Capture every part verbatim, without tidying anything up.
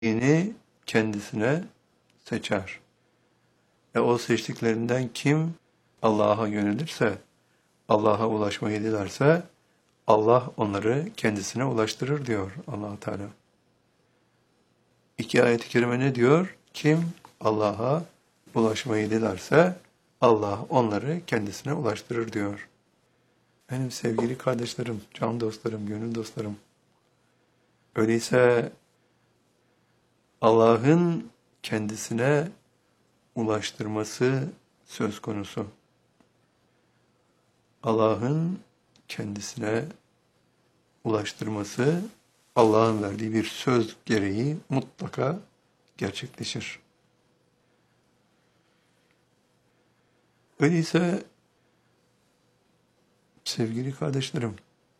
seçtiğini kendisine seçer. Ve o seçtiklerinden kim Allah'a yönelirse, Allah'a ulaşmayı dilerse, Allah onları kendisine ulaştırır diyor Allah Teala. İki ayet-i kerime ne diyor? Kim Allah'a ulaşmayı dilerse, Allah onları kendisine ulaştırır diyor. Benim sevgili kardeşlerim, can dostlarım, gönül dostlarım. Öyleyse Allah'ın kendisine ulaştırması söz konusu. Allah'ın kendisine ulaştırması Allah'ın verdiği bir söz gereği mutlaka gerçekleşir. Öyleyse sevgili kardeşlerim,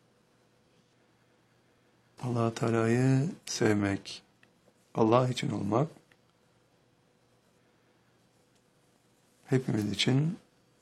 Allah Teala'yı sevmek, Allah için olmak hepimiz için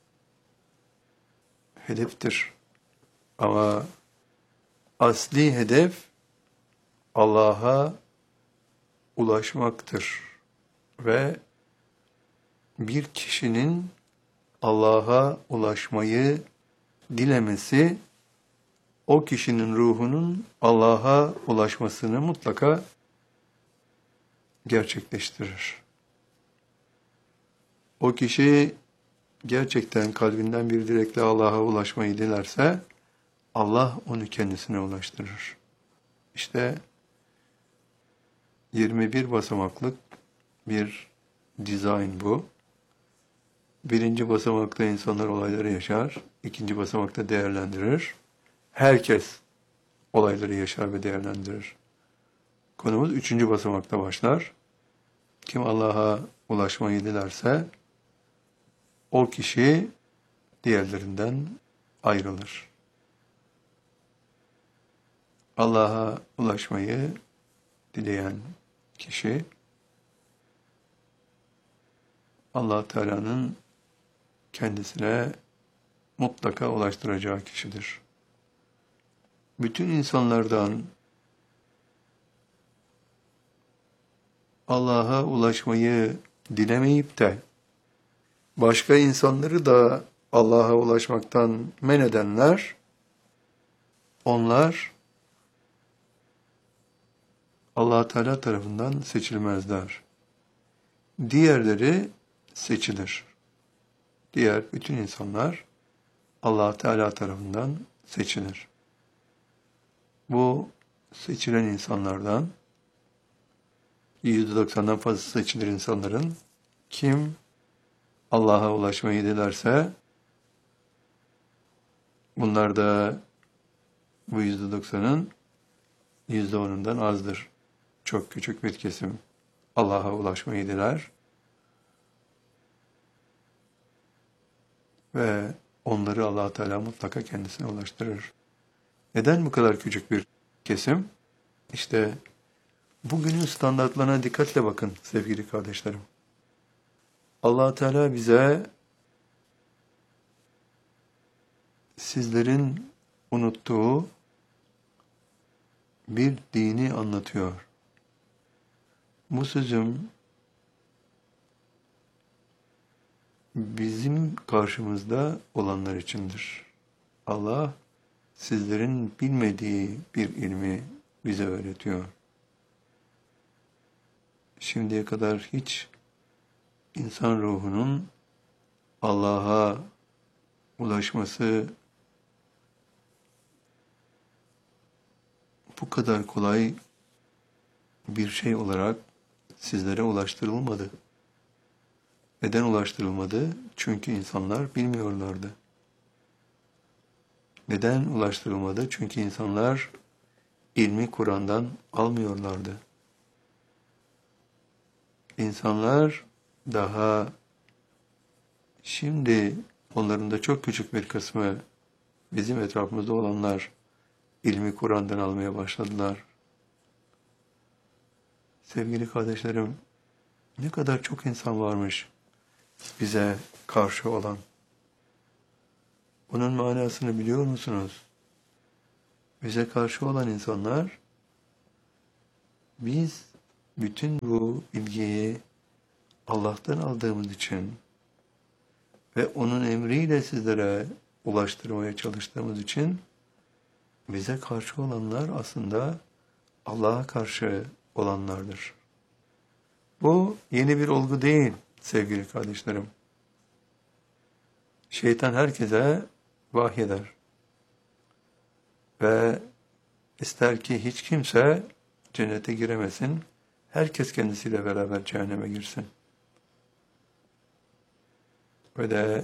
hedeftir. Ama asli hedef Allah'a ulaşmaktır. Ve bir kişinin Allah'a ulaşmayı dilemesi, o kişinin ruhunun Allah'a ulaşmasını mutlaka gerçekleştirir. O kişi gerçekten kalbinden bir dilekle Allah'a ulaşmayı dilerse, Allah onu kendisine ulaştırır. İşte yirmi bir basamaklık bir dizayn bu. Birinci basamakta insanlar olayları yaşar, ikinci basamakta değerlendirir. Herkes olayları yaşar ve değerlendirir. Konumuz üçüncü basamakta başlar. Kim Allah'a ulaşmayı dilerse, o kişi diğerlerinden ayrılır. Allah'a ulaşmayı dileyen kişi, Allah Teala'nın kendisine mutlaka ulaştıracağı kişidir. Bütün insanlardan Allah'a ulaşmayı dilemeyip de başka insanları da Allah'a ulaşmaktan men edenler, onlar Allah Teala tarafından seçilmezler. Diğerleri seçilir. Diğer bütün insanlar Allah Teala tarafından seçilir. Bu seçilen insanlardan yüzde doksandan fazla seçilir insanların kim Allah'a ulaşmayı dilerse, bunlar da bu yüzde doksanın yüzde onundan azdır. Çok küçük bir kesim Allah'a ulaşmayı diler ve onları Allah Teala mutlaka kendisine ulaştırır. Neden bu kadar küçük bir kesim? İşte bugünün standartlarına dikkatle bakın sevgili kardeşlerim. Allah Teala bize sizlerin unuttuğu bir dini anlatıyor. Bu sözüm bizim karşımızda olanlar içindir. Allah sizlerin bilmediği bir ilmi bize öğretiyor. Şimdiye kadar hiç insan ruhunun Allah'a ulaşması bu kadar kolay bir şey olarak sizlere ulaştırılmadı. Neden ulaştırılmadı? Çünkü insanlar bilmiyorlardı. Neden ulaştırılmadı? Çünkü insanlar ilmi Kur'an'dan almıyorlardı. İnsanlar daha şimdi onların da çok küçük bir kısmı bizim etrafımızda olanlar ilmi Kur'an'dan almaya başladılar. Sevgili kardeşlerim, ne kadar çok insan varmış bize karşı olan. Bunun manasını biliyor musunuz? Bize karşı olan insanlar, biz bütün bu bilgiyi Allah'tan aldığımız için ve onun emriyle sizlere ulaştırmaya çalıştığımız için bize karşı olanlar aslında Allah'a karşı olanlardır. Bu yeni bir olgu değil sevgili kardeşlerim. Şeytan herkese vahyeder. Ve ister ki hiç kimse cennete giremesin, herkes kendisiyle beraber cehenneme girsin. Ve de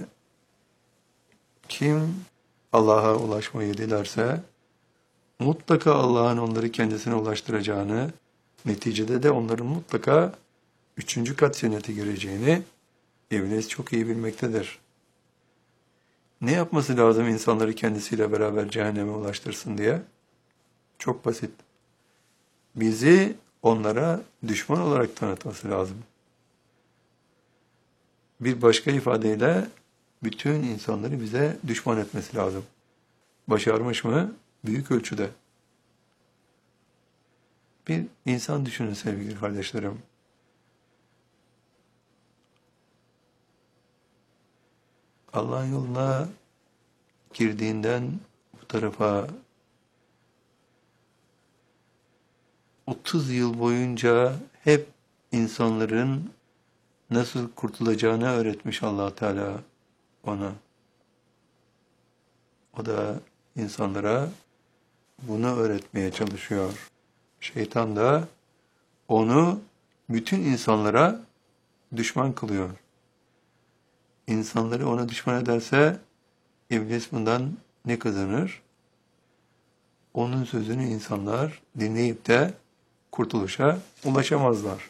kim Allah'a ulaşmayı dilerse, mutlaka Allah'ın onları kendisine ulaştıracağını, neticede de onların mutlaka üçüncü kat cennete gireceğini İblis çok iyi bilmektedir. Ne yapması lazım insanları kendisiyle beraber cehenneme ulaştırsın diye? Çok basit. Bizi onlara düşman olarak tanıtması lazım. Bir başka ifadeyle bütün insanları bize düşman etmesi lazım. Başarmış mı? Büyük ölçüde. Bir insan düşünün sevgili kardeşlerim. Allah'ın yoluna girdiğinden bu tarafa otuz yıl boyunca hep insanların nasıl kurtulacağını öğretmiş Allah Teala ona. O da insanlara bunu öğretmeye çalışıyor. Şeytan da onu bütün insanlara düşman kılıyor. İnsanları ona düşman ederse İblis bundan ne kazanır? Onun sözünü insanlar dinleyip de kurtuluşa ulaşamazlar.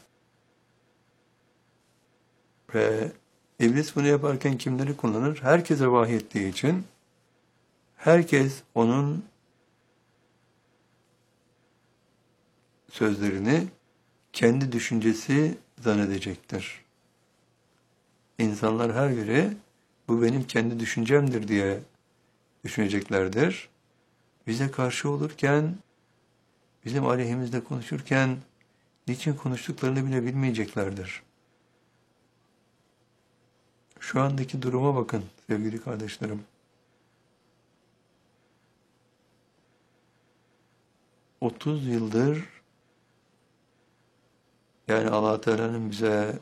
Ve İblis bunu yaparken kimleri kullanır? Herkese vahyettiği için herkes onun sözlerini kendi düşüncesi zannedecektir. İnsanlar her biri bu benim kendi düşüncemdir diye düşüneceklerdir. Bize karşı olurken, bizim aleyhimizde konuşurken niçin konuştuklarını bile bilmeyeceklerdir. Şu andaki duruma bakın sevgili kardeşlerim. otuz yıldır yani Allah Teala'nın bize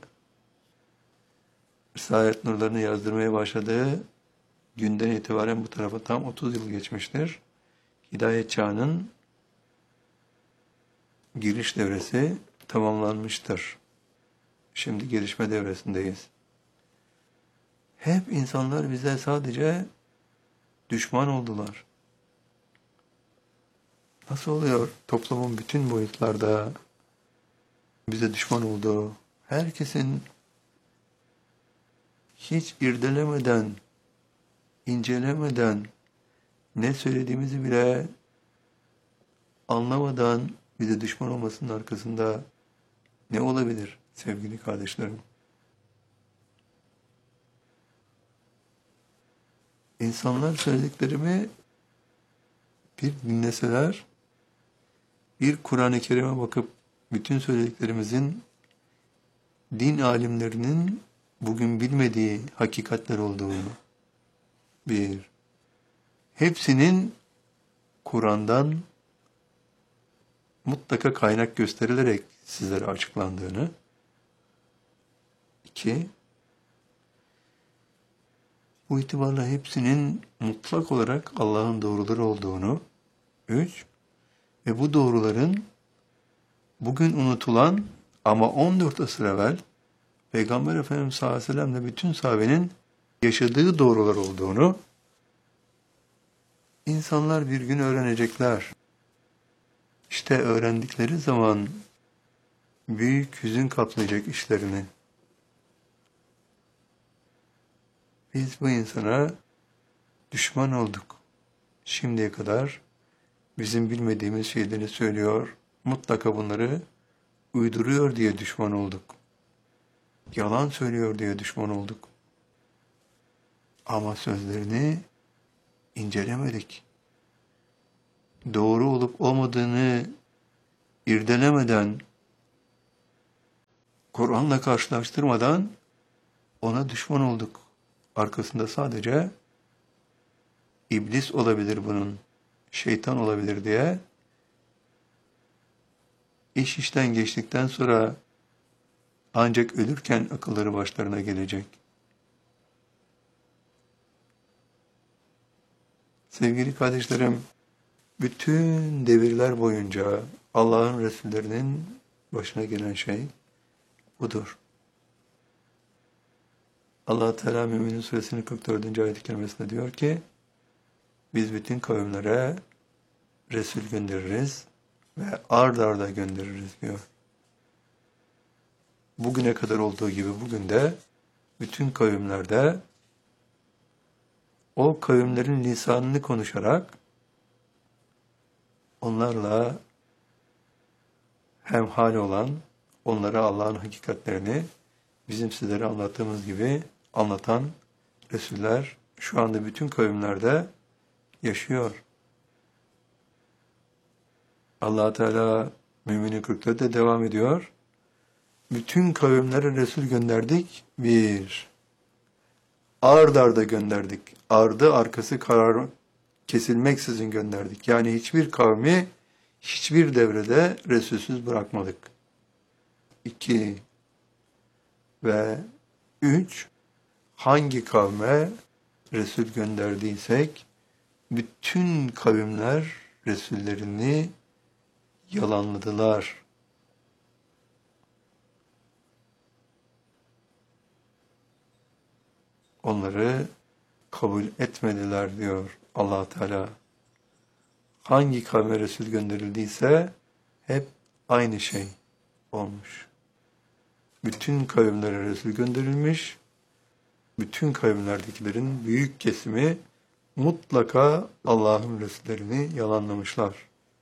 Risalet nurlarını yazdırmaya başladığı günden itibaren bu tarafa tam otuz yıl geçmiştir. Hidayet çağının giriş devresi tamamlanmıştır. Şimdi gelişme devresindeyiz. Hep insanlar bize sadece düşman oldular. Nasıl oluyor? Toplumun bütün boyutlarda bize düşman oldu. Herkesin hiç irdelemeden, incelemeden, ne söylediğimizi bile anlamadan bize düşman olmasının arkasında ne olabilir sevgili kardeşlerim? İnsanlar söylediklerimi bir dinleseler, bir Kur'an-ı Kerim'e bakıp bütün söylediklerimizin din alimlerinin bugün bilmediği hakikatler olduğunu, bir, hepsinin Kur'an'dan mutlaka kaynak gösterilerek sizlere açıklandığını, iki, bu itibarla hepsinin mutlak olarak Allah'ın doğruları olduğunu, üç, ve bu doğruların bugün unutulan ama on dört asır evvel Peygamber Efendimiz sallallahu aleyhi ve sellem'le bütün sahabenin yaşadığı doğrular olduğunu insanlar bir gün öğrenecekler. İşte öğrendikleri zaman büyük hüzün kaplayacak işlerini. Biz bu insana düşman olduk. Şimdiye kadar bizim bilmediğimiz şeyleri söylüyor, mutlaka bunları uyduruyor diye düşman olduk. Yalan söylüyor diye düşman olduk. Ama sözlerini incelemedik. Doğru olup olmadığını irdelemeden Kur'an'la karşılaştırmadan ona düşman olduk. Arkasında sadece iblis olabilir bunun, şeytan olabilir diye iş işten geçtikten sonra ancak ölürken akılları başlarına gelecek. Sevgili kardeşlerim, bütün devirler boyunca Allah'ın Resullerinin başına gelen şey budur. Allah Teala Mü'minin Suresinin kırk dördüncü ayet-i kerimesinde diyor ki, biz bütün kavimlere Resul göndeririz ve ard arda göndeririz diyor. Bugüne kadar olduğu gibi bugün de bütün kavimlerde o kavimlerin lisanını konuşarak onlarla hemhal olan, onlara Allah'ın hakikatlerini bizim sizlere anlattığımız gibi anlatan Resuller şu anda bütün kavimlerde yaşıyor. Allah Teala Mü'minin kırk dörtte devam ediyor. Bütün kavimlere Resul gönderdik. Bir. Ard arda gönderdik. Ardı arkası karar kesilmeksizin gönderdik. Yani hiçbir kavmi hiçbir devrede Resulsüz bırakmadık. İki. Ve üç. Hangi kavme Resul gönderdiysek bütün kavimler Resullerini yalanladılar. Onları kabul etmediler diyor Allah Teala. Hangi kavme Resul gönderildiyse hep aynı şey olmuş. Bütün kavimlere Resul gönderilmiş. Bütün kavimlerdekilerin büyük kesimi mutlaka Allah'ın Resullerini yalanlamışlar.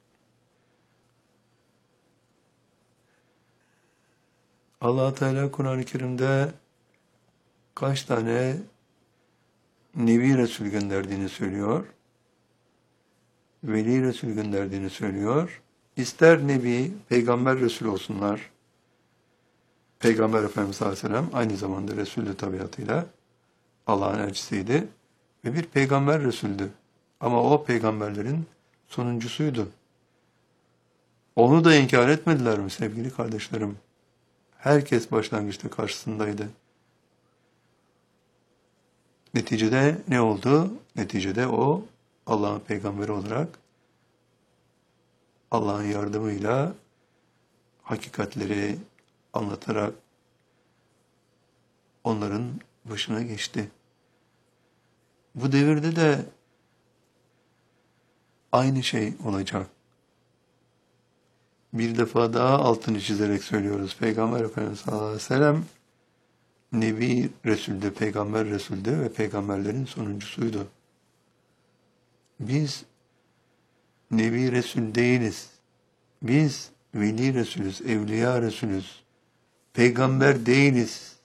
Allah Teala Kur'an-ı Kerim'de kaç tane Nebi Resul gönderdiğini söylüyor. Veli Resul gönderdiğini söylüyor. İster Nebi, Peygamber Resul olsunlar. Peygamber Efendimiz Aleyhisselam aynı zamanda Resulü tabiatıyla Allah'ın elçisiydi ve bir peygamber Resul'dü. Ama o peygamberlerin sonuncusuydu. Onu da inkar etmediler mi sevgili kardeşlerim? Herkes başlangıçta karşısındaydı. Neticede ne oldu? Neticede o Allah'ın peygamberi olarak Allah'ın yardımıyla hakikatleri anlatarak onların başına geçti. Bu devirde de aynı şey olacak. Bir defa daha altını çizerek söylüyoruz. Peygamber Efendimiz sallallahu aleyhi ve sellem Nebi Resul'dü, Peygamber Resul'dü ve peygamberlerin sonuncusuydu. Biz Nebi Resul değiliz. Biz Veli Resulüz, Evliya Resulüz. Peygamber değiliz.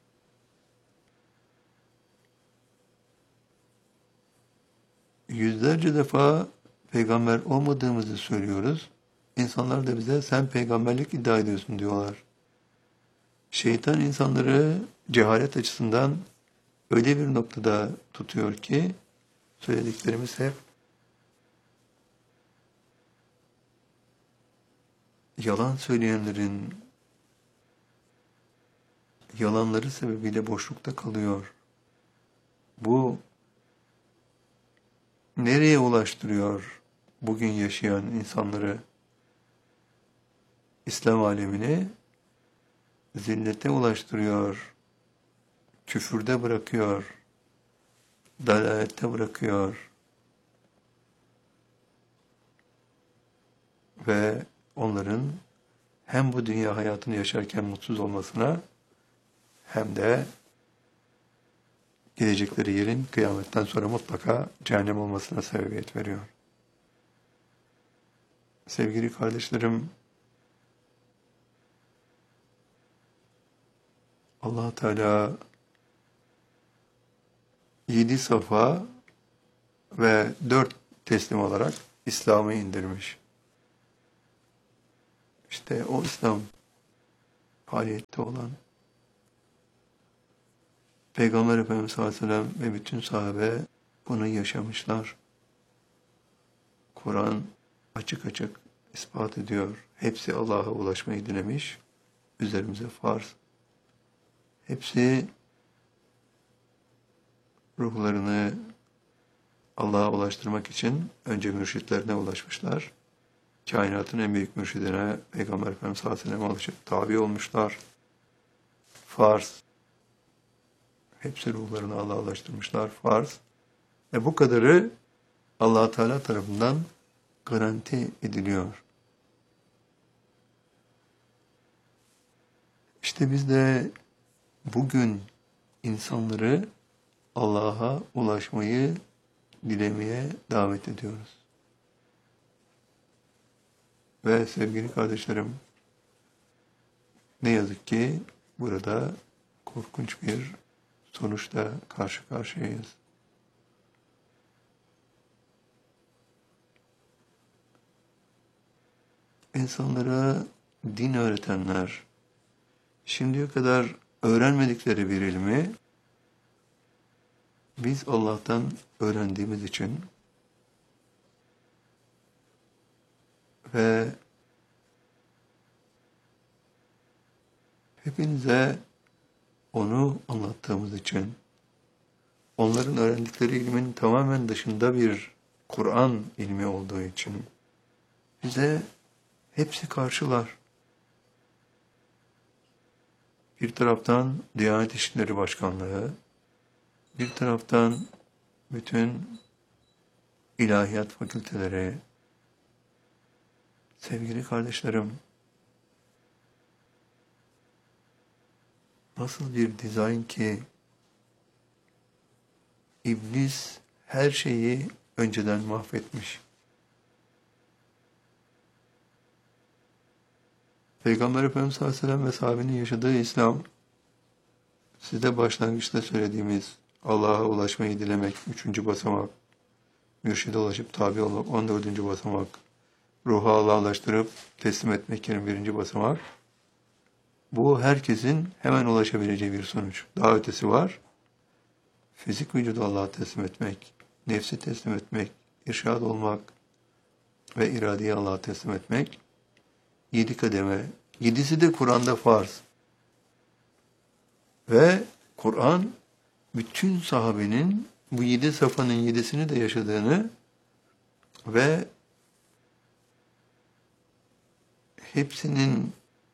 Yüzlerce defa peygamber olmadığımızı söylüyoruz. İnsanlar da bize sen peygamberlik iddia ediyorsun diyorlar. Şeytan insanları cehalet açısından öyle bir noktada tutuyor ki söylediklerimiz hep yalan söyleyenlerin yalanları sebebiyle boşlukta kalıyor. Bu nereye ulaştırıyor bugün yaşayan insanları? İslam alemini zillete ulaştırıyor, küfürde bırakıyor, dalalette bırakıyor ve onların hem bu dünya hayatını yaşarken mutsuz olmasına hem de gelecekleri yerin kıyametten sonra mutlaka cehennem olmasına sebebiyet veriyor. Sevgili kardeşlerim, Allah Teala yedi safa ve dört teslim olarak İslam'ı indirmiş. İşte o İslam faaliyette olan Peygamber Efendimiz sallallahu aleyhi ve sellem ve bütün sahabe bunu yaşamışlar. Kur'an açık açık ispat ediyor. Hepsi Allah'a ulaşmayı dilemiş. Üzerimize farz. Hepsi ruhlarını Allah'a ulaştırmak için önce mürşitlerine ulaşmışlar. Kainatın en büyük mürşidine Peygamber Efendimiz sallallahu aleyhi ve sellem'e alışıp tabi olmuşlar. Farz. Hepsi ruhlarını Allah'a ulaştırmışlar. Farz. Ve bu kadarı Allah Teala tarafından garanti ediliyor. İşte biz de bugün insanları Allah'a ulaşmayı dilemeye davet ediyoruz. Ve sevgili kardeşlerim, ne yazık ki burada korkunç bir sonuçla karşı karşıyayız. İnsanlara din öğretenler, şimdiye kadar öğrenmedikleri bir ilmi, biz Allah'tan öğrendiğimiz için ve hepinize onu anlattığımız için, onların öğrendikleri ilmin tamamen dışında bir Kur'an ilmi olduğu için bize hepsi karşılar. Bir taraftan Diyanet İşleri Başkanlığı, bir taraftan bütün ilahiyat fakülteleri. Sevgili kardeşlerim, nasıl bir dizayn ki İblis her şeyi önceden mahvetmiş. Peygamber Efendimiz sallallahu aleyhi ve sellem ve sahabenin yaşadığı İslam, size başlangıçta söylediğimiz Allah'a ulaşmayı dilemek, üçüncü basamak, mürşide ulaşıp tabi olmak, on dördüncü basamak, ruhu Allah'a ulaştırıp teslim etmek yirmi birinci basamak. Bu herkesin hemen ulaşabileceği bir sonuç. Daha ötesi var. Fizik vücudu Allah'a teslim etmek, nefsi teslim etmek, irşad olmak ve iradeyi Allah'a teslim etmek. Yedi kademe. Yedisi de Kur'an'da farz. Ve Kur'an bütün sahabenin bu yedi safhanın yedisini de yaşadığını ve hepsinin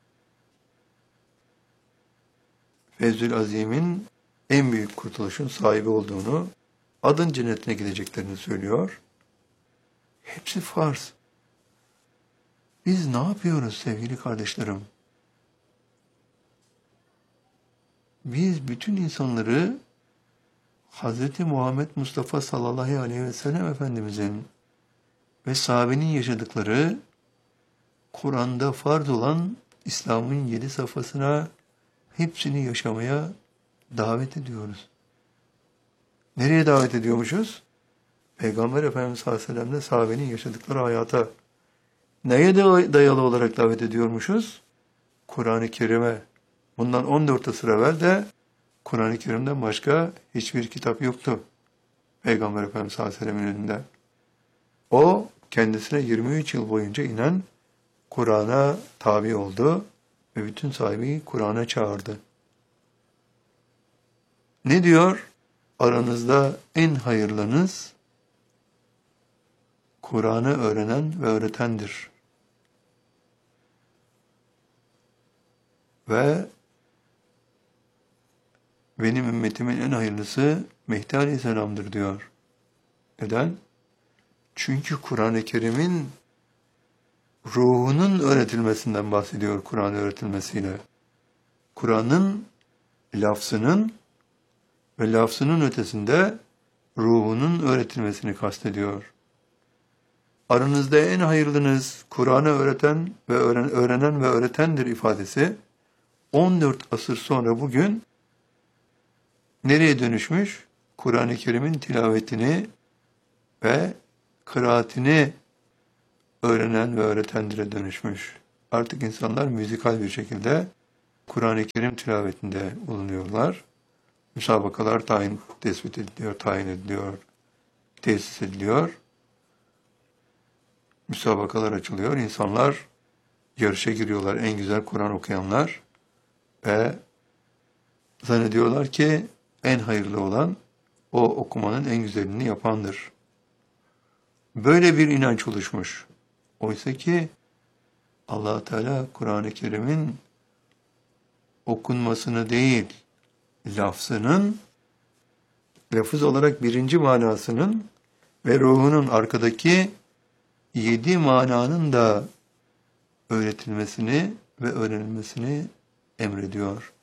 Fevzül Azim'in en büyük kurtuluşun sahibi olduğunu, adın cennetine gideceklerini söylüyor. Hepsi farz. Biz ne yapıyoruz sevgili kardeşlerim? Biz bütün insanları Hazreti Muhammed Mustafa sallallahu aleyhi ve sellem Efendimizin ve sahabenin yaşadıkları Kur'an'da farz olan İslam'ın yedi safhasına hepsini yaşamaya davet ediyoruz. Nereye davet ediyormuşuz? Peygamber Efendimiz sallallahu aleyhi ve sellem'le sahabenin yaşadıkları hayata. Neye dayalı olarak davet ediyormuşuz? Kur'an-ı Kerim'e. Bundan on dört asır evvel de Kur'an-ı Kerim'den başka hiçbir kitap yoktu. Peygamber Efendimiz sallallahu aleyhi ve sellem'in önünde. O kendisine yirmi üç yıl boyunca inen Kur'an'a tabi oldu ve bütün sahibi Kur'an'a çağırdı. Ne diyor? Aranızda en hayırlınız Kur'an'ı öğrenen ve öğretendir. Ve benim ümmetimin en hayırlısı Mehdi Aleyhisselam'dır diyor. Neden? Çünkü Kur'an-ı Kerim'in ruhunun öğretilmesinden bahsediyor Kur'an öğretilmesiyle. Kur'an'ın lafzının ve lafzının ötesinde ruhunun öğretilmesini kastediyor. Aranızda en hayırlınız Kur'an'ı öğreten ve öğren, öğrenen ve öğretendir ifadesi on dört asır sonra bugün nereye dönüşmüş? Kur'an-ı Kerim'in tilavetini ve kıraatini öğrenen ve öğretendire dönüşmüş. Artık insanlar müzikal bir şekilde Kur'an-ı Kerim tilavetinde bulunuyorlar. Müsabakalar tayin tespit ediliyor, tayin ediliyor, tesis ediliyor. Müsabakalar açılıyor. İnsanlar yarışa giriyorlar. En güzel Kur'an okuyanlar ve zannediyorlar ki en hayırlı olan o okumanın en güzelini yapandır. Böyle bir inanç oluşmuş. Oysa ki Allah Teala Kur'an-ı Kerim'in okunmasını değil, lafzının, lafız olarak birinci manasının ve ruhunun arkadaki yedi mananın da öğretilmesini ve öğrenilmesini emrediyor.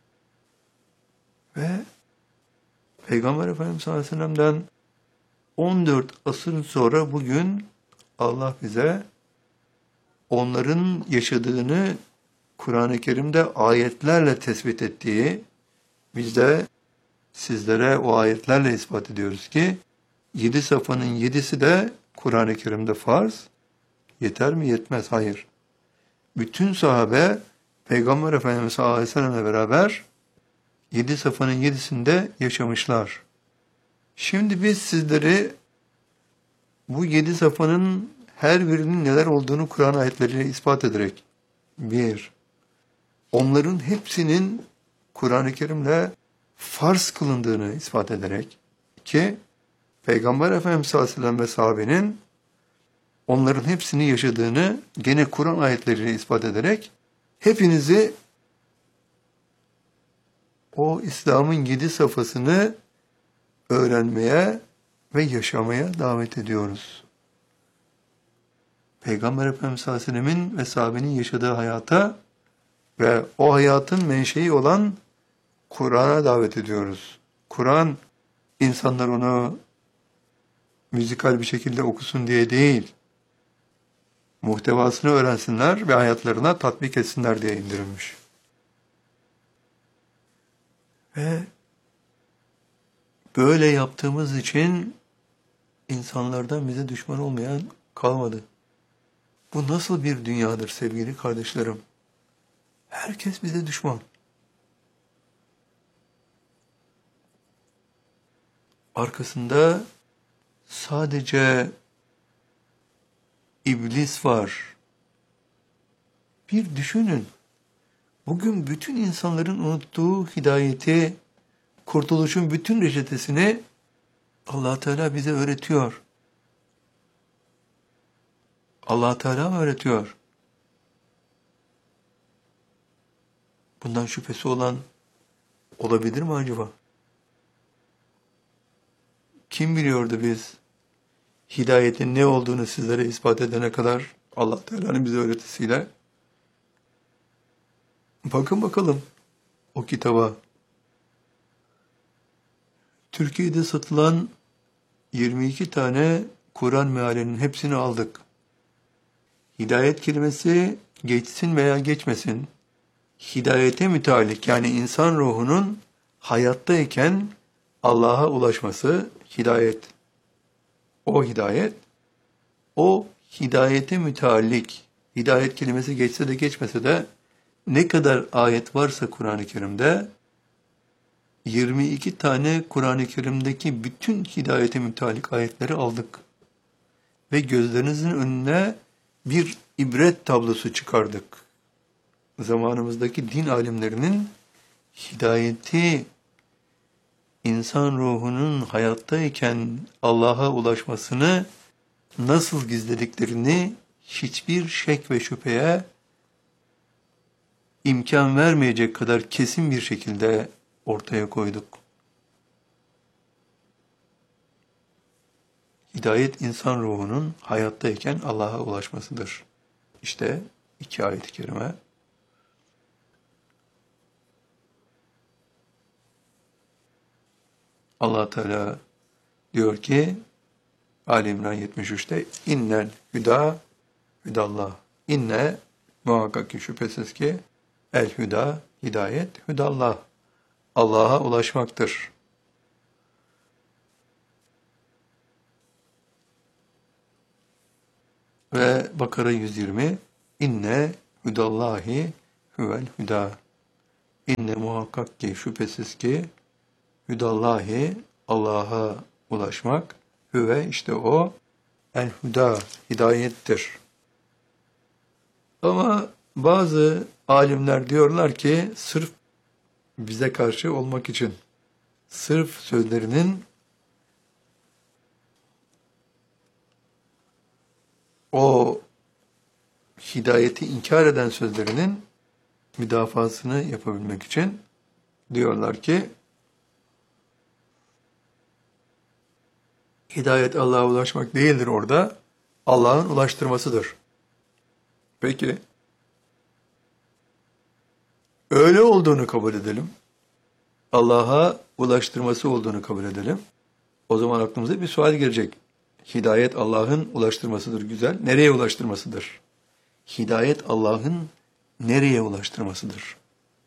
Ve Peygamber Efendimiz sallallahu aleyhi ve sellem'den on dört asır sonra bugün Allah bize onların yaşadığını Kur'an-ı Kerim'de ayetlerle tespit ettiği, biz de sizlere o ayetlerle ispat ediyoruz ki yedi safhanın yedisi de Kur'an-ı Kerim'de farz. Yeter mi? Yetmez. Hayır. Bütün sahabe Peygamber Efendimiz sallallahu aleyhi ve sellem'le beraber yedi safhanın yedisinde yaşamışlar. Şimdi biz sizleri bu yedi safhanın her birinin neler olduğunu Kur'an ayetleriyle ispat ederek, bir, onların hepsinin Kur'an-ı Kerim'le farz kılındığını ispat ederek, iki, Peygamber Efendimiz sallallahu aleyhi ve sellem ve sahabenin onların hepsini yaşadığını gene Kur'an ayetleriyle ispat ederek, hepinizi o İslam'ın yedi safhasını öğrenmeye ve yaşamaya davet ediyoruz. Peygamber Efendimiz sallallahu aleyhi ve sellemin ve sahabenin yaşadığı hayata ve o hayatın menşei olan Kur'an'a davet ediyoruz. Kur'an, insanlar onu müzikal bir şekilde okusun diye değil, muhtevasını öğrensinler ve hayatlarına tatbik etsinler diye indirilmiş. Ve böyle yaptığımız için insanlardan bize düşman olmayan kalmadı. Bu nasıl bir dünyadır sevgili kardeşlerim? Herkes bize düşman. Arkasında sadece iblis var. Bir düşünün. Bugün bütün insanların unuttuğu hidayeti, kurtuluşun bütün reçetesini Allah Teala bize öğretiyor. Allah Teala mı öğretiyor? Bundan şüphesi olan olabilir mi acaba? Kim biliyordu biz hidayetin ne olduğunu sizlere ispat edene kadar Allah Teala'nın bize öğretisiyle? Bakın bakalım o kitaba. Türkiye'de satılan yirmi iki tane Kur'an mealinin hepsini aldık. Hidayet kelimesi geçsin veya geçmesin, hidayete müteallik, yani insan ruhunun hayattayken Allah'a ulaşması hidayet. O hidayet, o hidayete müteallik, hidayet kelimesi geçse de geçmese de ne kadar ayet varsa Kur'an-ı Kerim'de, yirmi iki tane Kur'an-ı Kerim'deki bütün hidayete müteallik ayetleri aldık. Ve gözlerinizin önüne bir ibret tablosu çıkardık. Zamanımızdaki din alimlerinin hidayeti, insan ruhunun hayattayken Allah'a ulaşmasını nasıl gizlediklerini hiçbir şek ve şüpheye imkan vermeyecek kadar kesin bir şekilde ortaya koyduk. Hidayet insan ruhunun hayattayken Allah'a ulaşmasıdır. İşte iki ayet-i kerime. Allah Teala diyor ki Ali İmran yetmiş üçte innel hüda hüdallah. İnne muhakkak ki şüphesiz ki el hüda hidayet hüdallah. Allah'a ulaşmaktır. Ve Bakara yüz yirmi inne hüdallahi huvel hüda. İnne muhakkak ki şüphesiz ki hüdallahi Allah'a ulaşmak hüve işte o el huda hidayettir. Ama bazı alimler diyorlar ki sırf bize karşı olmak için sırf sözlerinin o hidayeti inkar eden sözlerinin müdafasını yapabilmek için diyorlar ki hidayet Allah'a ulaşmak değildir orada, Allah'ın ulaştırmasıdır. Peki, öyle olduğunu kabul edelim. Allah'a ulaştırması olduğunu kabul edelim. O zaman aklımıza bir sual gelecek. Hidayet Allah'ın ulaştırmasıdır, güzel. Nereye ulaştırmasıdır? Hidayet Allah'ın nereye ulaştırmasıdır?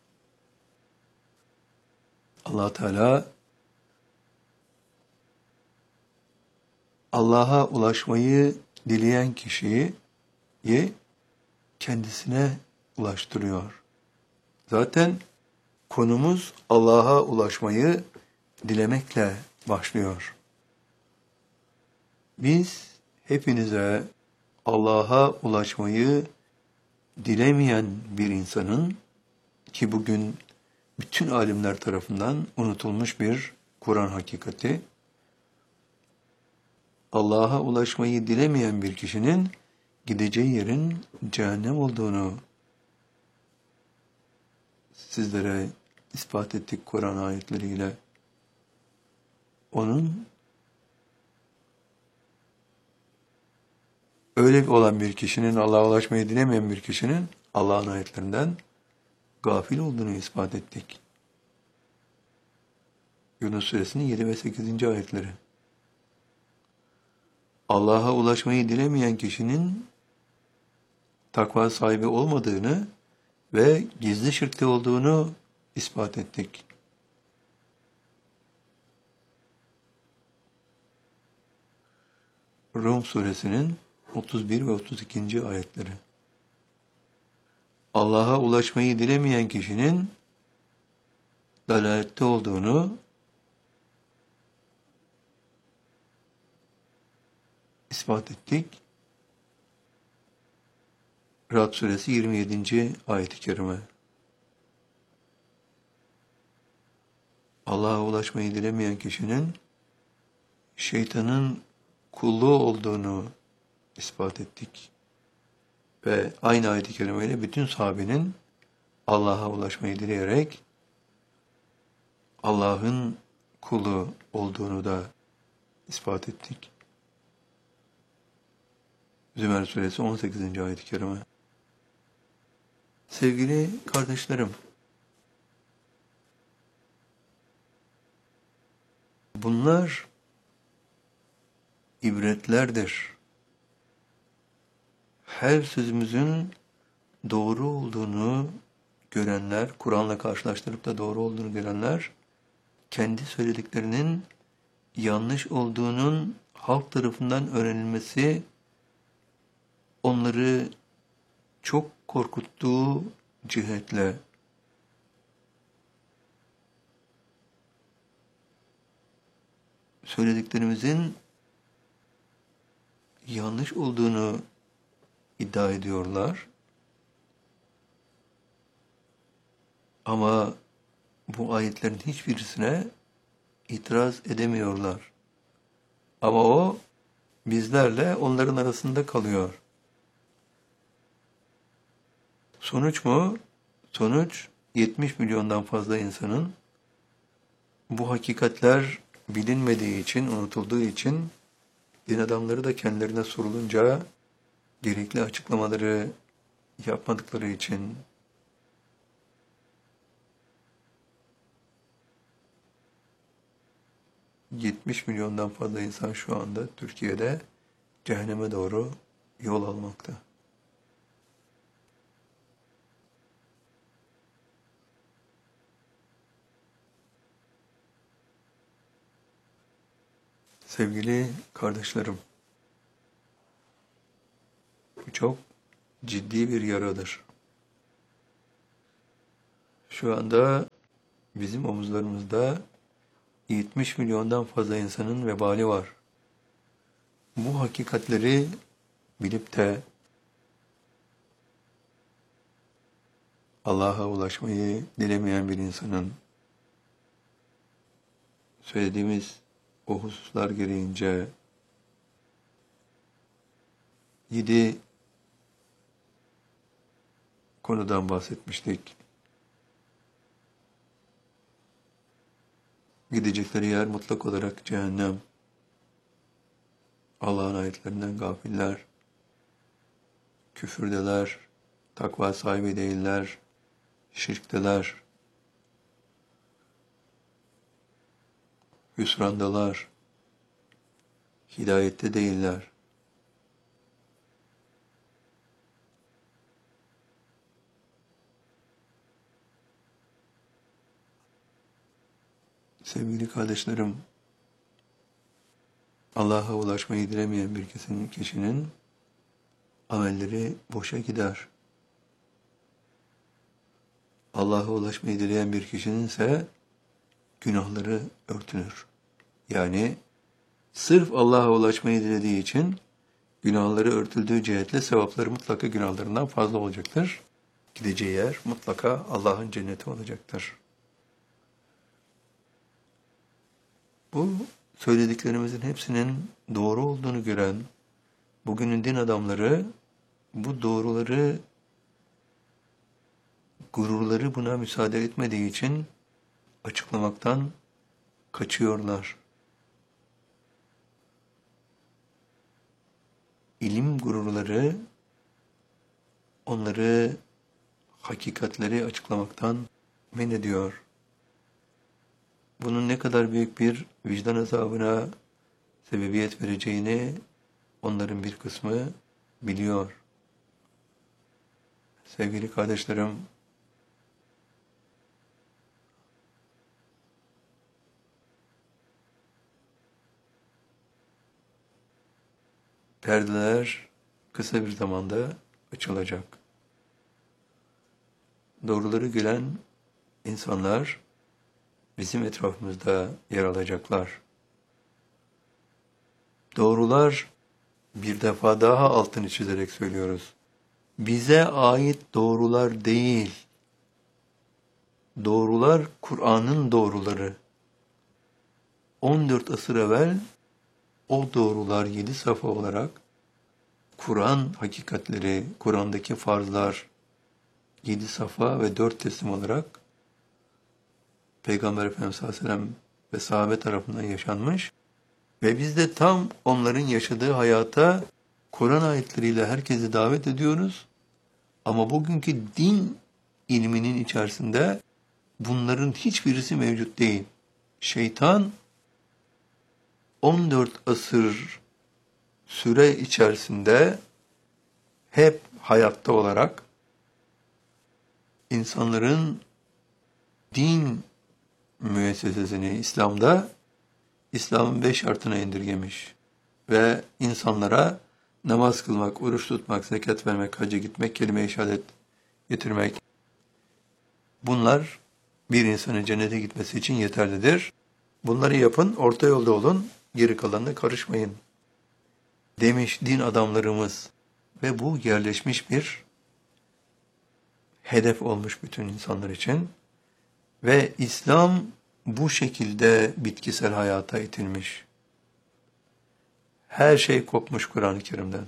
Allah Teala Allah'a ulaşmayı dileyen kişiyi kendisine ulaştırıyor. Zaten konumuz Allah'a ulaşmayı dilemekle başlıyor. Biz hepinize Allah'a ulaşmayı dilemeyen bir insanın ki bugün bütün alimler tarafından unutulmuş bir Kur'an hakikati, Allah'a ulaşmayı dilemeyen bir kişinin gideceği yerin cehennem olduğunu sizlere ispat ettik Kur'an ayetleriyle. Onun öyle olan bir kişinin, Allah'a ulaşmayı dilemeyen bir kişinin Allah'ın ayetlerinden gafil olduğunu ispat ettik. Yunus Suresinin yedi ve sekizinci ayetleri. Allah'a ulaşmayı dilemeyen kişinin takva sahibi olmadığını ve gizli şirkte olduğunu ispat ettik. Rum Suresinin otuz bir ve otuz ikinci ayetleri. Allah'a ulaşmayı dilemeyen kişinin dalalette olduğunu ispat ettik. Ra'd Suresi yirmi yedinci ayet-i kerime. Allah'a ulaşmayı dilemeyen kişinin şeytanın kulluğu olduğunu ispat ettik. Ve aynı ayet-i kerimeyle bütün sahabenin Allah'a ulaşmayı dileyerek Allah'ın kulu olduğunu da ispat ettik. Zümer Suresi on sekizinci ayet-i kerime. Sevgili kardeşlerim, bunlar ibretlerdir. Her sözümüzün doğru olduğunu görenler, Kur'an'la karşılaştırıp da doğru olduğunu görenler, kendi söylediklerinin yanlış olduğunun halk tarafından öğrenilmesi onları çok korkuttuğu cihetle söylediklerimizin yanlış olduğunu iddia ediyorlar. Ama bu ayetlerin hiçbirisine itiraz edemiyorlar. Ama o bizlerle onların arasında kalıyor. Sonuç mu? Sonuç yetmiş milyondan fazla insanın bu hakikatler bilinmediği için, unutulduğu için din adamları da kendilerine sorulunca gerekli açıklamaları yapmadıkları için yetmiş milyondan fazla insan şu anda Türkiye'de cehenneme doğru yol almakta. Sevgili kardeşlerim, bu çok ciddi bir yaradır. Şu anda bizim omuzlarımızda yetmiş milyondan fazla insanın vebali var. Bu hakikatleri bilip de Allah'a ulaşmayı dilemeyen bir insanın söylediğimiz o hususlar gereğince yedi konudan bahsetmiştik. Gidecekleri yer mutlak olarak cehennem. Allah'ın ayetlerinden gafiller, küfürdeler, takva sahibi değiller, şirkteler, hüsrandalar, hidayette değiller. Sevgili kardeşlerim, Allah'a ulaşmayı dilemeyen bir kesin kişinin amelleri boşa gider. Allah'a ulaşmayı dileyen bir kişinin ise günahları örtülür. Yani sırf Allah'a ulaşmayı dilediği için günahları örtüldüğü cihetle sevapları mutlaka günahlarından fazla olacaktır. Gideceği yer mutlaka Allah'ın cenneti olacaktır. Bu söylediklerimizin hepsinin doğru olduğunu gören bugünün din adamları bu doğruları, gururları buna müsaade etmediği için açıklamaktan kaçıyorlar. İlim gururları onları hakikatleri açıklamaktan men ediyor. Bunun ne kadar büyük bir vicdan azabına sebebiyet vereceğini onların bir kısmı biliyor. Sevgili kardeşlerim, perdeler kısa bir zamanda açılacak. Doğruları gülen insanlar bizim etrafımızda yer alacaklar. Doğrular, bir defa daha altını çizerek söylüyoruz, bize ait doğrular değil. Doğrular Kur'an'ın doğruları. on dört asır evvel o doğrular yedi sayfa olarak Kur'an hakikatleri, Kur'an'daki farzlar yedi sayfa ve dört teslim olarak Peygamber Efendimiz sallallahu aleyhi ve sellem ve sahabe tarafından yaşanmış ve biz de tam onların yaşadığı hayata Kur'an ayetleriyle herkesi davet ediyoruz. Ama bugünkü din ilminin içerisinde bunların hiçbirisi mevcut değil. Şeytan on dört asır süre içerisinde hep hayatta olarak insanların din müessesesini İslam'da İslam'ın beş şartına indirgemiş ve insanlara namaz kılmak, oruç tutmak, zekat vermek, hacca gitmek, kelime-i şehadet getirmek, bunlar bir insanın cennete gitmesi için yeterlidir. Bunları yapın, orta yolda olun, geri kalanına karışmayın demiş din adamlarımız ve bu yerleşmiş bir hedef olmuş bütün insanlar için ve İslam bu şekilde bitkisel hayata itilmiş. Her şey kopmuş Kur'an-ı Kerim'den.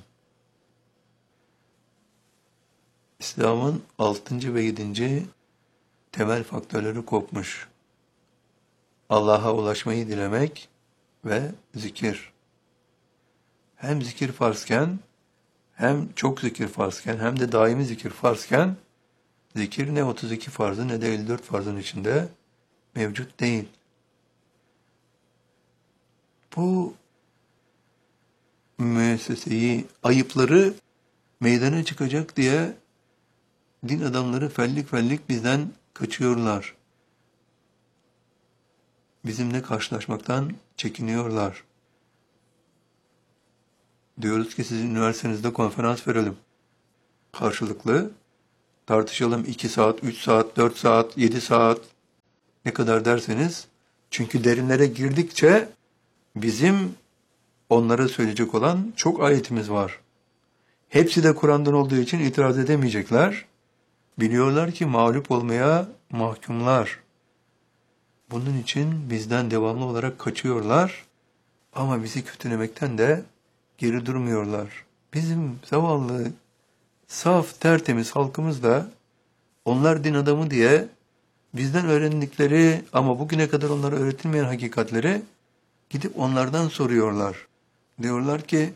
İslam'ın altıncı ve yedinci temel faktörleri kopmuş. Allah'a ulaşmayı dilemek ve zikir. Hem zikir farzken, hem çok zikir farzken, hem de daimi zikir farzken, zikir ne otuz iki farzı ne de elli dört farzın içinde mevcut değil. Bu müesseseyi, ayıpları meydana çıkacak diye din adamları fellik fellik bizden kaçıyorlar. Bizimle karşılaşmaktan çekiniyorlar. Diyoruz ki sizin üniversitenizde konferans verelim. Karşılıklı Tartışalım iki saat, üç saat, dört saat, yedi saat ne kadar derseniz. Çünkü derinlere girdikçe bizim onlara söyleyecek olan çok ayetimiz var. Hepsi de Kur'an'dan olduğu için itiraz edemeyecekler. Biliyorlar ki mağlup olmaya mahkumlar. Bunun için bizden devamlı olarak kaçıyorlar. Ama bizi kötülemekten de geri durmuyorlar. Bizim zavallı, saf, tertemiz halkımız da onlar din adamı diye bizden öğrendikleri ama bugüne kadar onlara öğretilmeyen hakikatleri gidip onlardan soruyorlar. Diyorlar ki,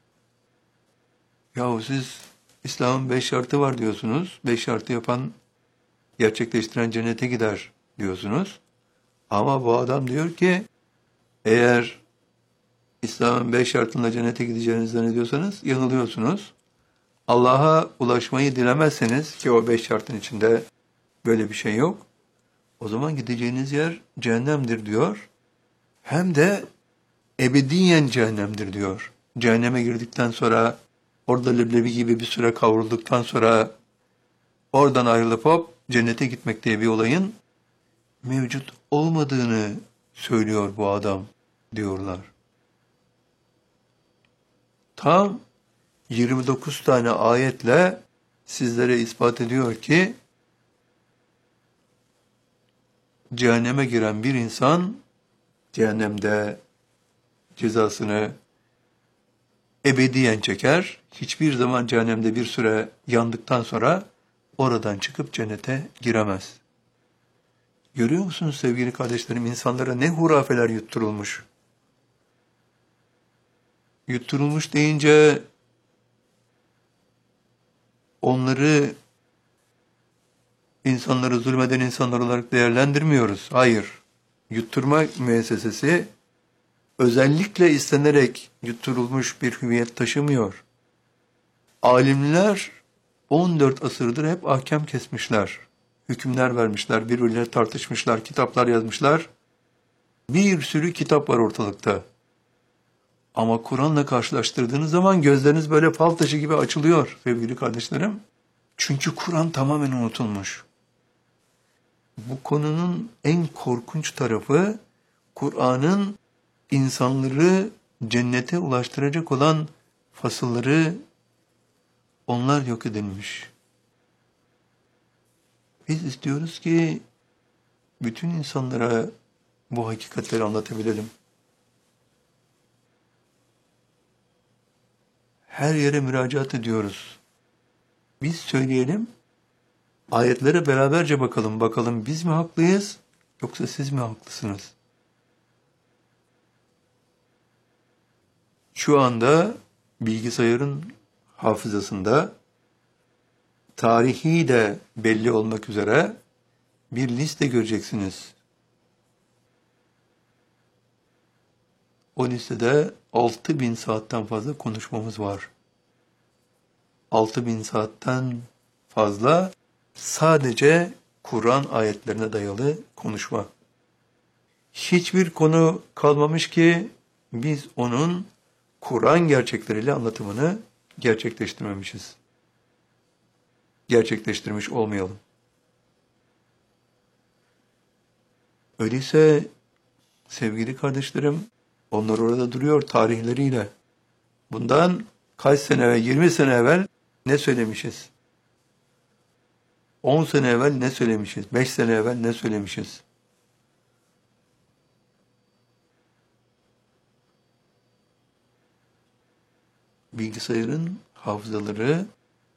yahu siz İslam'ın beş şartı var diyorsunuz. Beş şartı yapan, gerçekleştiren cennete gider diyorsunuz. Ama bu adam diyor ki, eğer İslam'ın beş şartında cennete gideceğinizi zannediyorsanız yanılıyorsunuz. Allah'a ulaşmayı dilemezseniz ki o beş şartın içinde böyle bir şey yok. O zaman gideceğiniz yer cehennemdir diyor. Hem de ebediyen cehennemdir diyor. Cehenneme girdikten sonra orada leblebi gibi bir süre kavrulduktan sonra oradan ayrılıp hop cennete gitmek diye bir olayın mevcut olmadığını söylüyor bu adam diyorlar. Tam yirmi dokuz tane ayetle sizlere ispat ediyor ki cehenneme giren bir insan cehennemde cezasını ebediyen çeker. Hiçbir zaman cehennemde bir süre yandıktan sonra oradan çıkıp cennete giremez. Görüyor musunuz sevgili kardeşlerim, insanlara ne hurafeler yutturulmuş. Yutturulmuş deyince onları insanları zulmeden insanlar olarak değerlendirmiyoruz. Hayır. Yutturma müessesesi özellikle istenerek yutturulmuş bir hüviyet taşımıyor. Alimler on dört asırdır hep ahkam kesmişler. Hükümler vermişler, birbirleriyle tartışmışlar, kitaplar yazmışlar. Bir sürü kitap var ortalıkta. Ama Kur'an'la karşılaştırdığınız zaman gözleriniz böyle fal taşı gibi açılıyor sevgili kardeşlerim. Çünkü Kur'an tamamen unutulmuş. Bu konunun en korkunç tarafı Kur'an'ın insanları cennete ulaştıracak olan fasılları onlar yok edilmiş. Biz istiyoruz ki bütün insanlara bu hakikatleri anlatabilelim. Her yere müracaat ediyoruz. Biz söyleyelim, ayetlere beraberce bakalım. Bakalım biz mi haklıyız, yoksa siz mi haklısınız? Şu anda bilgisayarın hafızasında tarihi de belli olmak üzere bir liste göreceksiniz. O listede altı bin saatten fazla konuşmamız var. altı bin saatten fazla sadece Kur'an ayetlerine dayalı konuşma. Hiçbir konu kalmamış ki biz onun Kur'an gerçekleriyle anlatımını gerçekleştirmemişiz. Gerçekleştirmiş olmayalım. Öyleyse sevgili kardeşlerim, onlar orada duruyor tarihleriyle. Bundan kaç sene evvel, yirmi sene evvel ne söylemişiz? on sene evvel ne söylemişiz? beş sene evvel ne söylemişiz? Bilgisayarın hafızaları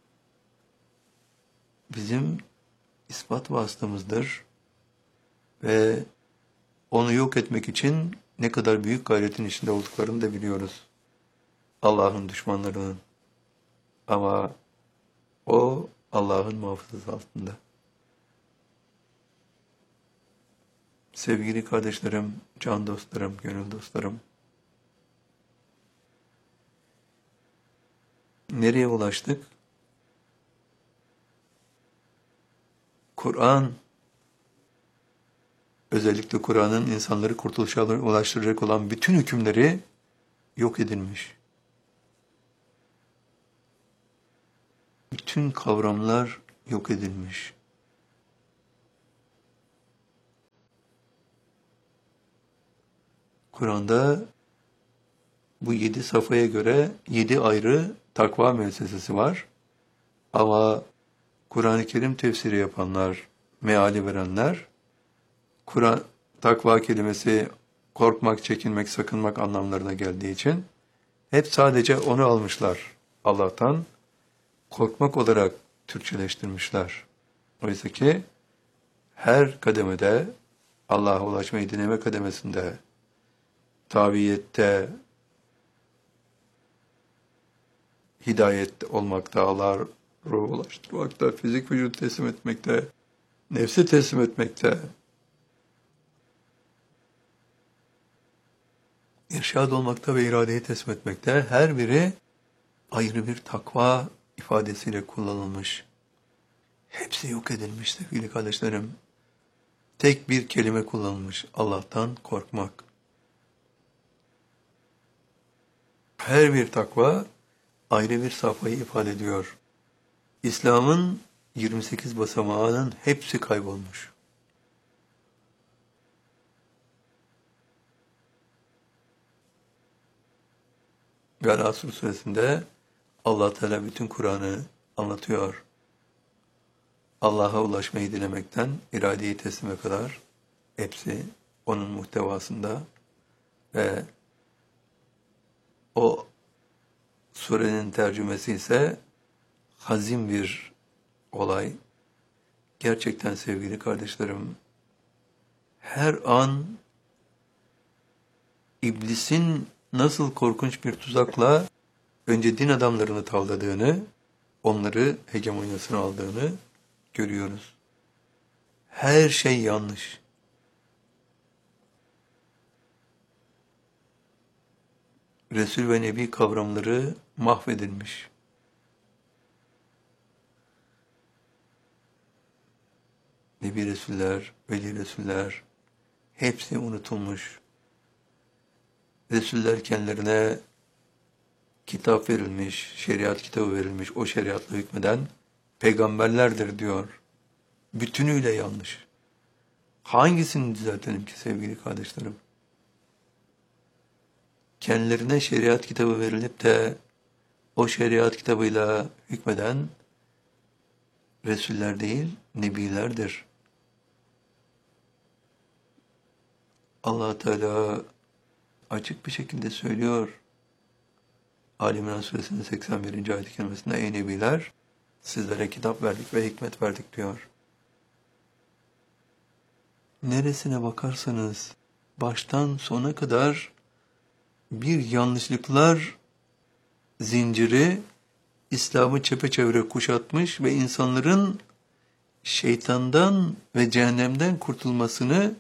bizim ispat vasıtamızdır ve onu yok etmek için ne kadar büyük gayretin içinde olduklarını da biliyoruz. Allah'ın düşmanlarının. Ama o Allah'ın muhafazası altında. Sevgili kardeşlerim, can dostlarım, gönül dostlarım, nereye ulaştık? Kur'an, özellikle Kur'an'ın insanları kurtuluşa ulaştıracak olan bütün hükümleri yok edilmiş. Bütün kavramlar yok edilmiş. Kur'an'da bu yedi safhaya göre yedi ayrı takva müessesesi var. Ama Kur'an-ı Kerim tefsiri yapanlar, meali verenler, Kur'an takva kelimesi korkmak, çekinmek, sakınmak anlamlarına geldiği için hep sadece onu almışlar Allah'tan. Korkmak olarak Türkçeleştirmişler. Oysa ki her kademede, Allah'a ulaşmayı dinleme kademesinde, tabiyette, hidayet olmakta, Allah'a ruhu ulaştırmakta, fizik vücut teslim etmekte, nefsi teslim etmekte, irşad olmakta ve iradeyi teslim etmekte, her biri ayrı bir takva ifadesiyle kullanılmış. Hepsi yok edilmiş sevgili kardeşlerim. Tek bir kelime kullanılmış, Allah'tan korkmak. Her bir takva ayrı bir safhayı ifade ediyor. İslam'ın yirmi sekiz basamağının hepsi kaybolmuş. Vel-Asr suresinde Allah Teala bütün Kur'an'ı anlatıyor. Allah'a ulaşmayı dilemekten iradeyi teslime kadar hepsi onun muhtevasında ve o surenin tercümesi ise hazin bir olay. Gerçekten sevgili kardeşlerim, her an iblisin nasıl korkunç bir tuzakla önce din adamlarını tavladığını, onları hegemonyasına aldığını görüyoruz. Her şey yanlış. Resul ve Nebi kavramları mahvedilmiş. Nebi Resuller, Veli Resuller hepsi unutulmuş. Resuller kendilerine kitap verilmiş, şeriat kitabı verilmiş, o şeriatla hükmeden peygamberlerdir diyor. Bütünüyle yanlış. Hangisini düzeltelim ki sevgili kardeşlerim? Kendilerine şeriat kitabı verilip de o şeriat kitabıyla hükmeden Resuller değil, Nebilerdir. Allah Teala açık bir şekilde söylüyor. Ali İmran suresinin seksen birinci ayet-i kerimesinde ey Nebiler, sizlere kitap verdik ve hikmet verdik diyor. Neresine bakarsanız baştan sona kadar bir yanlışlıklar zinciri İslam'ı çepeçevre kuşatmış ve insanların şeytandan ve cehennemden kurtulmasını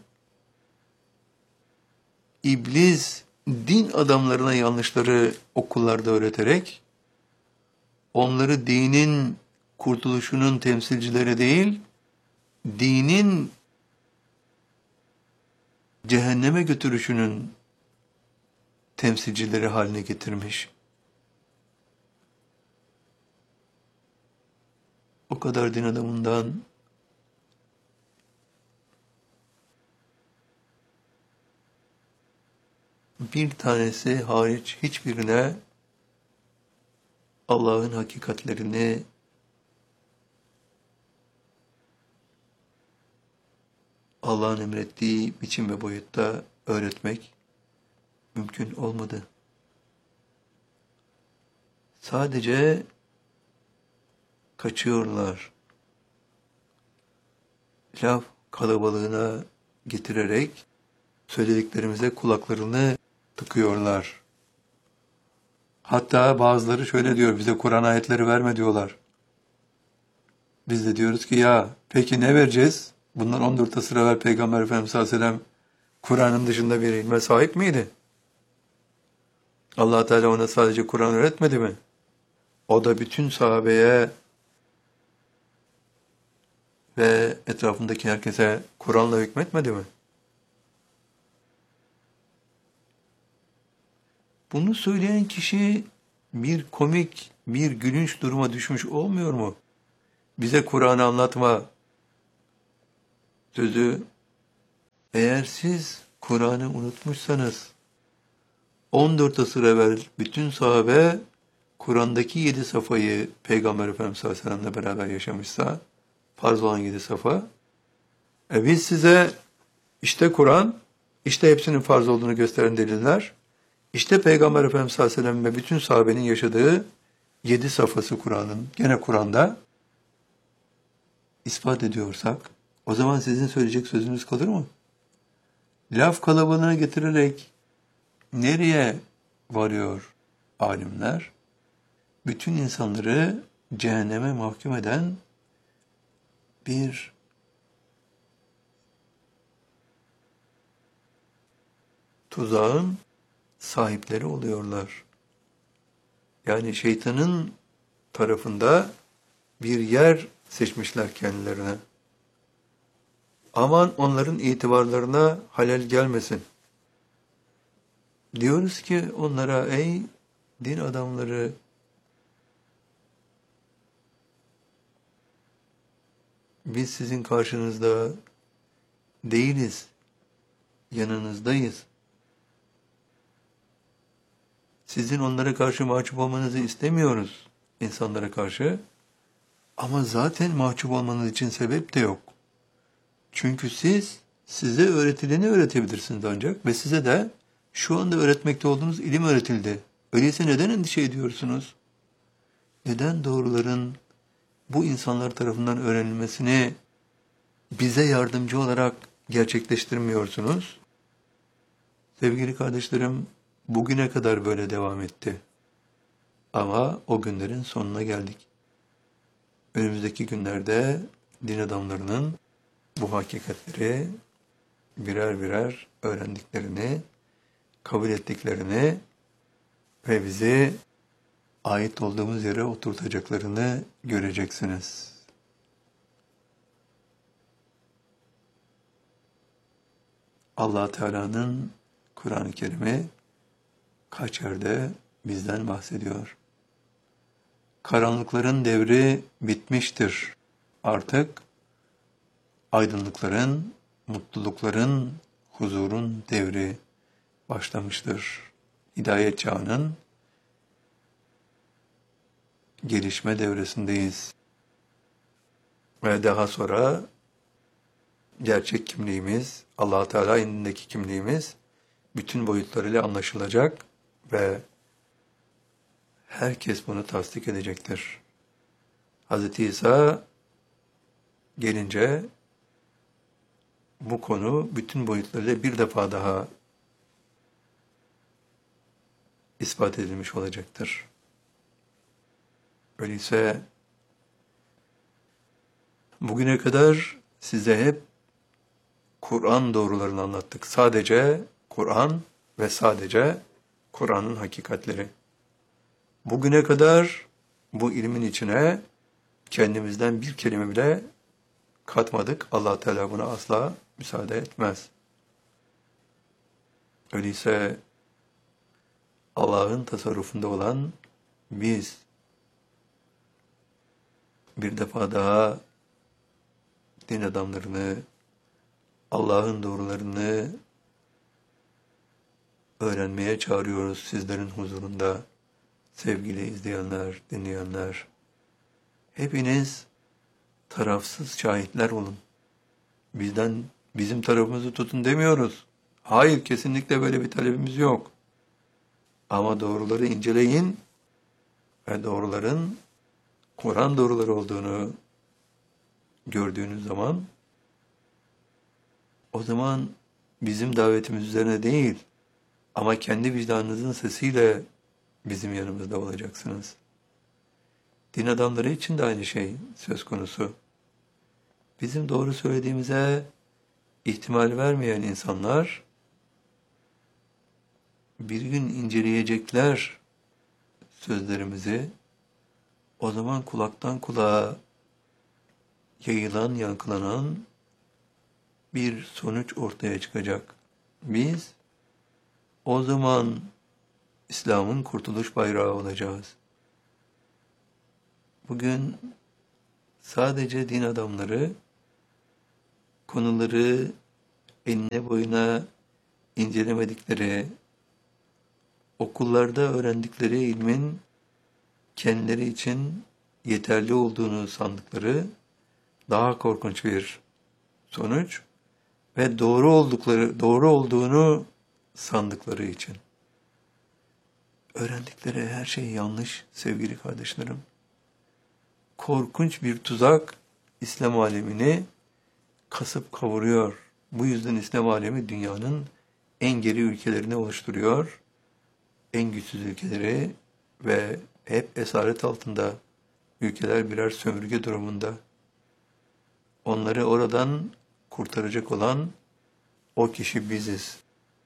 İblis din adamlarına yanlışları okullarda öğreterek onları dinin kurtuluşunun temsilcileri değil, dinin cehenneme götürüşünün temsilcileri haline getirmiş. O kadar din adamından bir tanesi hariç hiçbirine Allah'ın hakikatlerini Allah'ın emrettiği biçim ve boyutta öğretmek mümkün olmadı. Sadece kaçıyorlar. Laf kalabalığına getirerek söylediklerimize kulaklarını tıkıyorlar. Hatta bazıları şöyle diyor, bize Kur'an ayetleri verme diyorlar. Biz de diyoruz ki ya peki ne vereceğiz? Bundan on dört asır evvel Peygamber Efendimiz sallallahu aleyhi ve sellem Kur'an'ın dışında bir ilme sahip miydi? Allah Teala ona sadece Kur'an öğretmedi mi? O da bütün sahabeye ve etrafındaki herkese Kur'an'la hükmetmedi mi? Bunu söyleyen kişi bir komik, bir gülünç duruma düşmüş olmuyor mu? bize Kur'an'ı anlatma sözü, eğer siz Kur'an'ı unutmuşsanız, on dört asır evvel bütün sahabe Kur'an'daki yedi safayı Peygamber Efendimiz sallallahu aleyhi ve sellem'le beraber yaşamışsa, farz olan yedi safa, e biz size işte Kur'an, işte hepsinin farz olduğunu gösteren deliller, işte Peygamber Efendimiz sallallahu aleyhi ve sellem ve bütün sahabenin yaşadığı yedi safhası Kur'an'ın, gene Kur'an'da ispat ediyorsak, o zaman sizin söyleyecek sözünüz kalır mı? Laf kalabalığına getirerek nereye varıyor alimler? Bütün insanları cehenneme mahkum eden bir tuzağın sahipleri oluyorlar. Yani şeytanın tarafında bir yer seçmişler kendilerine. Aman onların itibarlarına halel gelmesin. Diyoruz ki onlara, ey din adamları, biz sizin karşınızda değiliz, yanınızdayız. Sizin onlara karşı mahcup olmanızı istemiyoruz, insanlara karşı. Ama zaten mahcup olmanız için sebep de yok. Çünkü siz, size öğretileni öğretebilirsiniz ancak ve size de şu anda öğretmekte olduğunuz ilim öğretildi. Öyleyse neden endişe ediyorsunuz? Neden doğruların bu insanlar tarafından öğrenilmesini bize yardımcı olarak gerçekleştirmiyorsunuz? Sevgili kardeşlerim, bugüne kadar böyle devam etti. Ama o günlerin sonuna geldik. Önümüzdeki günlerde din adamlarının bu hakikatleri birer birer öğrendiklerini, kabul ettiklerini ve bizi ait olduğumuz yere oturtacaklarını göreceksiniz. Allah Teala'nın Kur'an-ı Kerim'i kaç yerde bizden bahsediyor. Karanlıkların devri bitmiştir. Artık aydınlıkların, mutlulukların, huzurun devri başlamıştır. Hidayet çağının gelişme devresindeyiz. Ve daha sonra gerçek kimliğimiz, Allah Teala indindeki kimliğimiz bütün boyutlarıyla anlaşılacak ve herkes bunu tasdik edecektir. Hz. İsa gelince bu konu bütün boyutlarıyla bir defa daha ispat edilmiş olacaktır. Öyleyse bugüne kadar size hep Kur'an doğrularını anlattık. Sadece Kur'an ve sadece Kur'an'ın hakikatleri. Bugüne kadar bu ilmin içine kendimizden bir kelime bile katmadık. Allah Teala buna asla müsaade etmez. Öyleyse Allah'ın tasarrufunda olan biz bir defa daha din adamlarını, Allah'ın doğrularını öğrenmeye çağırıyoruz sizlerin huzurunda. Sevgili izleyenler, dinleyenler, hepiniz tarafsız şahitler olun. Bizden, bizim tarafımızı tutun demiyoruz. Hayır, kesinlikle böyle bir talebimiz yok. Ama doğruları inceleyin ve doğruların Kur'an doğruları olduğunu gördüğünüz zaman, o zaman bizim davetimiz üzerine değil ama kendi vicdanınızın sesiyle bizim yanımızda olacaksınız. Din adamları için de aynı şey söz konusu. Bizim doğru söylediğimize ihtimal vermeyen insanlar bir gün inceleyecekler sözlerimizi. O zaman kulaktan kulağa yayılan, yankılanan bir sonuç ortaya çıkacak. Biz o zaman İslam'ın kurtuluş bayrağı olacağız. Bugün sadece din adamları konuları enine boyuna incelemedikleri, okullarda öğrendikleri ilmin kendileri için yeterli olduğunu sandıkları daha korkunç bir sonuç ve doğru oldukları, doğru olduğunu sandıkları için. Öğrendikleri her şey yanlış sevgili kardeşlerim. Korkunç bir tuzak İslam alemini kasıp kavuruyor. Bu yüzden İslam alemi dünyanın en geri ülkelerini oluşturuyor. En güçsüz ülkeleri ve hep esaret altında ülkeler birer sömürge durumunda. Onları oradan kurtaracak olan o kişi biziz.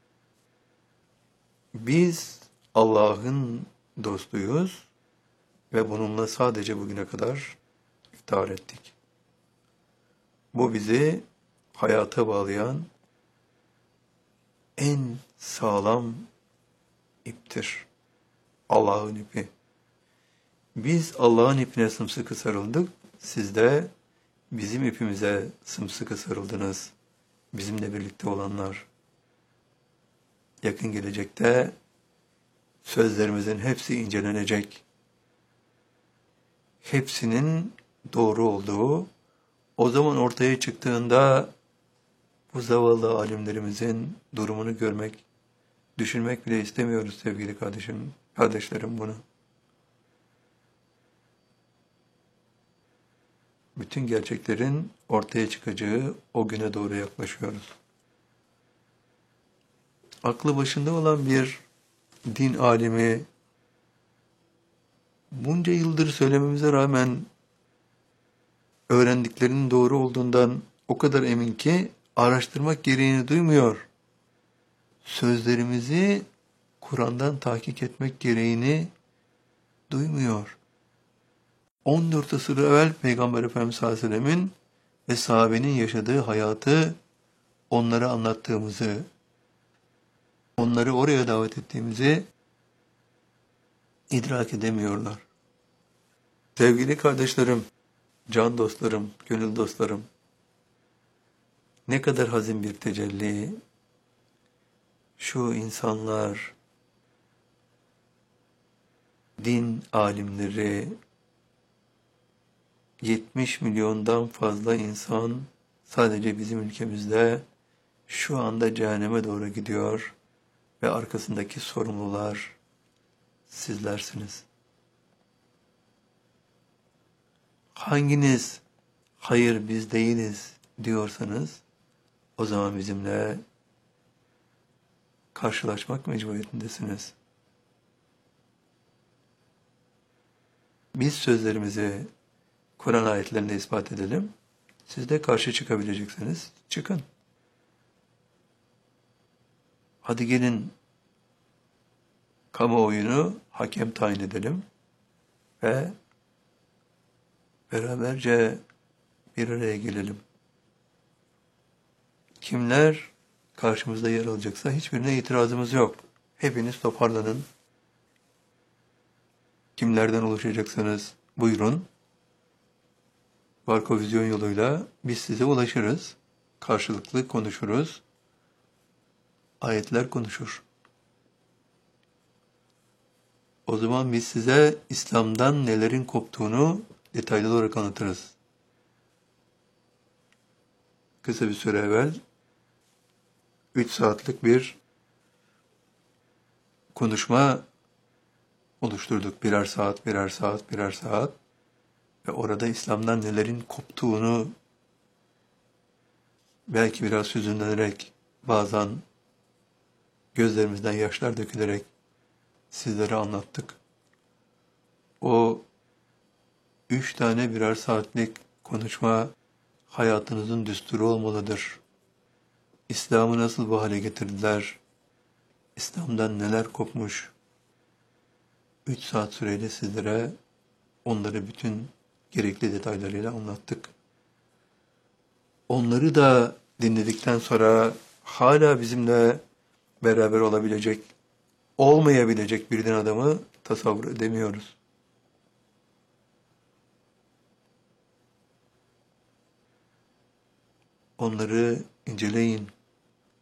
Biz Allah'ın dostuyuz ve bununla sadece bugüne kadar iftihar ettik. Bu bizi hayata bağlayan en sağlam iptir. Allah'ın ipi. Biz Allah'ın ipine sımsıkı sarıldık. Siz de bizim ipimize sımsıkı sarıldınız. Bizimle birlikte olanlar. Yakın gelecekte sözlerimizin hepsi incelenecek. Hepsinin doğru olduğu, o zaman ortaya çıktığında bu zavallı alimlerimizin durumunu görmek, düşünmek bile istemiyoruz sevgili kardeşim, kardeşlerim bunu. Bütün gerçeklerin ortaya çıkacağı o güne doğru yaklaşıyoruz. Aklı başında olan bir din alimi bunca yıldır söylememize rağmen öğrendiklerinin doğru olduğundan o kadar emin ki araştırmak gereğini duymuyor. Sözlerimizi Kur'an'dan tahkik etmek gereğini duymuyor. on dört asır evvel Peygamber Efendimiz sallallahu aleyhi ve sellemin ve sahabenin yaşadığı hayatı onlara anlattığımızı, onları oraya davet ettiğimizi idrak edemiyorlar. Sevgili kardeşlerim, can dostlarım, gönül dostlarım, ne kadar hazin bir tecelli, şu insanlar, din alimleri, yetmiş milyondan fazla insan sadece bizim ülkemizde şu anda cehenneme doğru gidiyor ve arkasındaki sorumlular sizlersiniz. Hanginiz hayır biz değiliz diyorsanız o zaman bizimle karşılaşmak mecburiyetindesiniz. Biz sözlerimizi Kur'an ayetlerinde ispat edelim. Siz de karşı çıkabileceksiniz. Çıkın. Hadi gelin kamuoyunu hakem tayin edelim ve beraberce bir araya gelelim. Kimler karşımızda yer alacaksa hiçbirine itirazımız yok. Hepiniz toparlanın. Kimlerden oluşacaksanız buyurun. Barkovizyon yoluyla biz size ulaşırız. Karşılıklı konuşuruz. Ayetler konuşur. O zaman biz size İslam'dan nelerin koptuğunu detaylı olarak anlatırız. Kısa bir süre evvel üç saatlik bir konuşma oluşturduk. Birer saat, birer saat, birer saat. Ve orada İslam'dan nelerin koptuğunu belki biraz hüzünlenerek, bazen gözlerimizden yaşlar dökülerek sizlere anlattık. O üç tane birer saatlik konuşma hayatınızın düsturu olmalıdır. İslam'ı nasıl bu hale getirdiler? İslam'dan neler kopmuş? Üç saat süreyle sizlere onları bütün gerekli detaylarıyla anlattık. Onları da dinledikten sonra hala bizimle beraber olabilecek, olmayabilecek bir din adamı tasavvur edemiyoruz. onları inceleyin.